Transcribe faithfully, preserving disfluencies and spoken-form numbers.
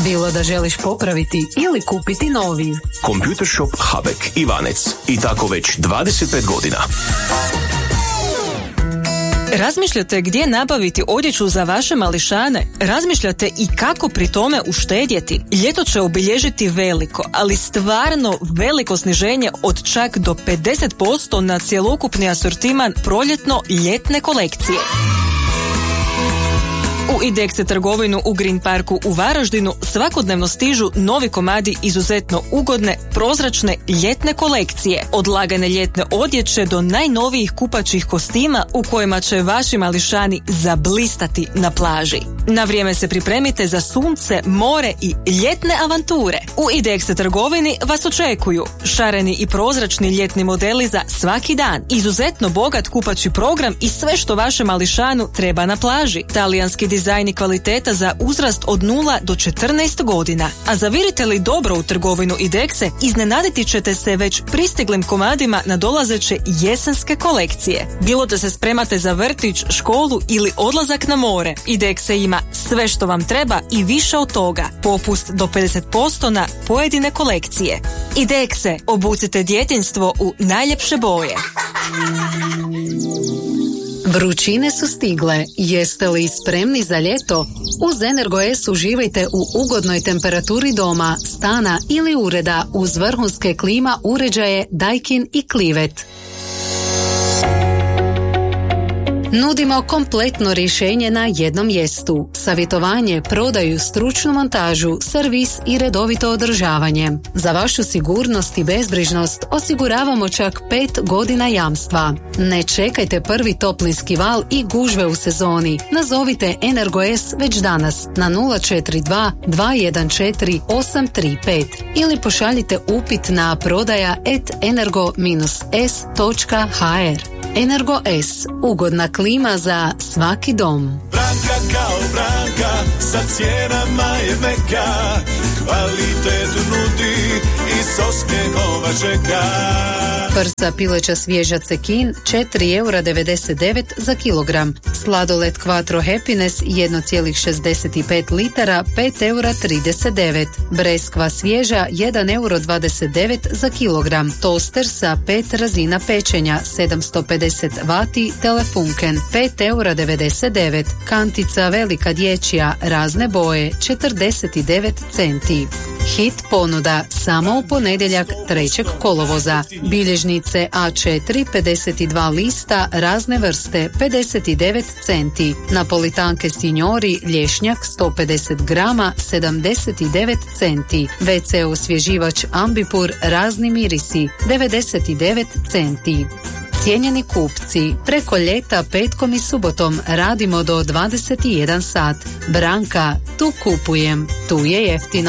Bilo da želiš popraviti ili kupiti novi. Computer Shop Habek Ivanec. I tako već dvadeset pet godina. Razmišljate gdje nabaviti odjeću za vaše mališane? Razmišljate i kako pri tome uštedjeti? Ljeto će obilježiti veliko, ali stvarno veliko sniženje od čak do pedeset posto na cjelokupni asortiman proljetno-ljetne kolekcije. U Idexe trgovinu u Green Parku u Varaždinu svakodnevno stižu novi komadi izuzetno ugodne, prozračne ljetne kolekcije. Od lagane ljetne odjeće do najnovijih kupaćih kostima u kojima će vaši mališani zablistati na plaži. Na vrijeme se pripremite za sunce, more i ljetne avanture. U Idexe trgovini vas očekuju šareni i prozračni ljetni modeli za svaki dan, izuzetno bogat kupaći program i sve što vašem mališanu treba na plaži. Talijanski dizajn i kvaliteta za uzrast od nula do četrnaest godina. A zavirite li dobro u trgovinu Idexe, iznenaditi ćete se već pristiglim komadima na dolazeće jesenske kolekcije. Bilo da se spremate za vrtić, školu ili odlazak na more, Idexe ima sve što vam treba i više od toga. Popust do pedeset posto na pojedine kolekcije. Idexe, obucite djetinjstvo u najljepše boje. Vrućine su stigle. Jeste li spremni za ljeto? Uz Energo-S uživajte u ugodnoj temperaturi doma, stana ili ureda uz vrhunske klima uređaje Daikin i Clivet. Nudimo kompletno rješenje na jednom mjestu. Savjetovanje, prodaju, stručnu montažu, servis i redovito održavanje. Za vašu sigurnost i bezbrižnost osiguravamo čak pet godina jamstva. Ne čekajte prvi toplinski val i gužve u sezoni. Nazovite Energo-S već danas na nula četiri dva dva jedan četiri osam tri pet ili pošaljite upit na prodaja et energo s točka ha er. Energo-S, ugodna klima za svaki dom. Branka kao Branka, sa cijenama je meka, kvalitet nudi i s osmijehom vas čeka. Prsa pileća svježa cekin četiri eura devedeset devet za kilogram. Sladoled Quattro Happiness jedan zarez šezdeset pet litara pet eura trideset devet. Breskva svježa jedan euro dvadeset devet za kilogram. Toster sa pet razina pečenja sedamsto pedeset vati Telefunken pet eura devedeset devet. Kantica velika dječja razne boje četrdeset devet centi. Hit ponuda samo u ponedjeljak trećeg kolovoza. Bilježnice A četiri pedeset dva lista razne vrste pedeset devet centi. Napolitanke Signori lješnjak sto pedeset grama sedamdeset devet centi. ve ce osvježivač Ambipur razni mirisi devedeset devet centi. Cijenjeni kupci, preko ljeta petkom i subotom radimo do dvadeset jedan sat. Branka, tu kupujem, tu je jeftino.